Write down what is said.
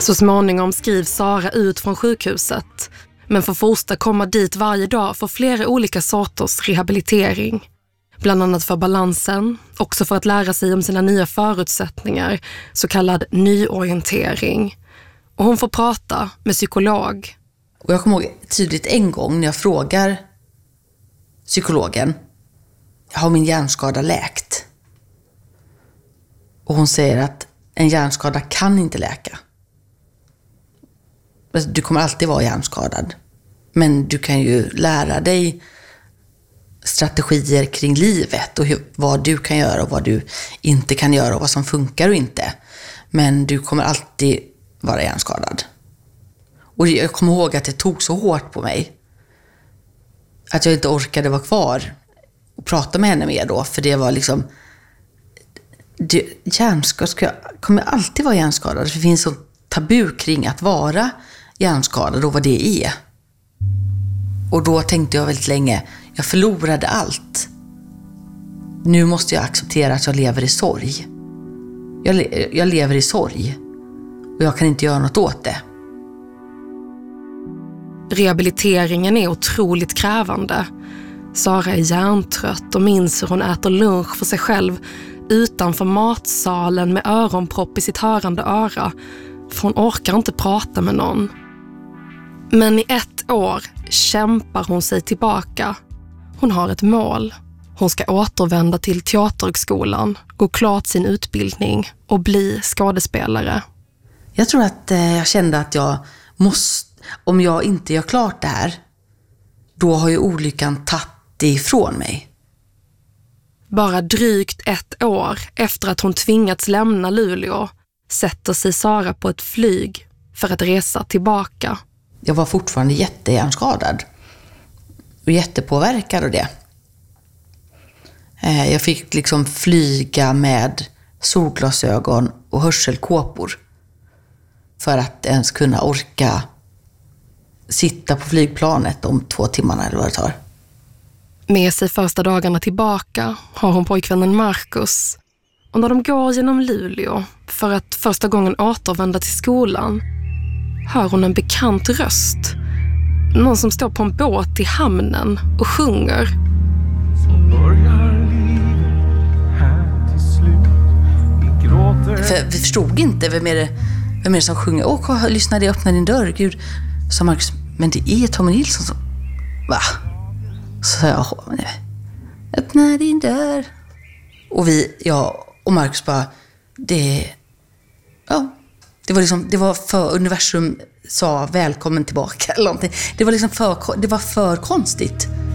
Så småningom skrivs Sara ut från sjukhuset, men får fortsätta komma dit varje dag för flera olika sorters rehabilitering. Bland annat för balansen, också för att lära sig om sina nya förutsättningar, så kallad nyorientering. Och hon får prata med psykolog. Och jag kommer ihåg tydligt en gång när jag frågar psykologen, har min hjärnskada läkt? Och hon säger att en hjärnskada kan inte läka. Du kommer alltid vara hjärnskadad. Men du kan ju lära dig strategier kring livet och vad du kan göra och vad du inte kan göra och vad som funkar och inte. Men du kommer alltid vara hjärnskadad. Och jag kommer ihåg att det tog så hårt på mig att jag inte orkade vara kvar och prata med henne mer då. För det var liksom, hjärnskadad kommer alltid vara hjärnskadad. För det finns så tabu kring att vara hjärnskadad och vad det är. Och då tänkte jag väldigt länge, jag förlorade allt. Nu måste jag acceptera att jag lever i sorg. Jag lever i sorg. Och jag kan inte göra något åt det. Rehabiliteringen är otroligt krävande. Sara är hjärntrött och minns hur hon äter lunch för sig själv utanför matsalen med öronpropp i sitt hörande öra. För hon orkar inte prata med någon. Men i 1 år kämpar hon sig tillbaka. Hon har ett mål. Hon ska återvända till teaterhögskolan, gå klart sin utbildning och bli skådespelare. Jag tror att jag kände att jag måste, om jag inte gör klart det här, då har ju olyckan tagit det ifrån mig. Bara drygt 1 år efter att hon tvingats lämna Luleå sätter sig Sara på ett flyg för att resa tillbaka. Jag var fortfarande jättehjärnskadad och jättepåverkad av det. Jag fick liksom flyga med solglasögon och hörselkåpor för att ens kunna orka sitta på flygplanet om 2 timmar eller vad det tar. Med sig första dagarna tillbaka har hon pojkvännen Marcus. Och när de går genom Luleå för att första gången återvända till skolan hör hon en bekant röst. Någon som står på en båt i hamnen och sjunger. För vi förstod inte vem är det som sjunger. Åh, lyssna, det öppnar din dörr. Gud, sa Marcus, men det är Tommy Nilsson som... Va? Så sa jag, öppna din dörr. Och jag och Marcus bara, det var liksom, det var för universum sa välkommen tillbaka eller någonting. Det var liksom det var för konstigt.